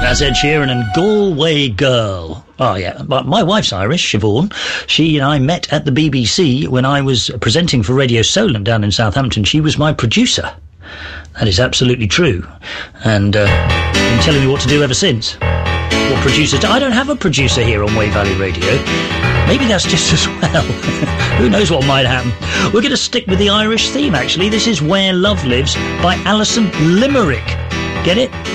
That's Ed Sheeran and Galway Girl. Oh, yeah. But my wife's Irish, Siobhan. She and I met at the BBC when I was presenting for Radio Solent down in Southampton. She was my producer. That is absolutely true. And been telling me what to do ever since. What producer? I don't have a producer here on Way Valley Radio. Maybe that's just as well. Who knows what might happen. We're going to stick with the Irish theme, actually. This is Where Love Lives by Alison Limerick. Get it?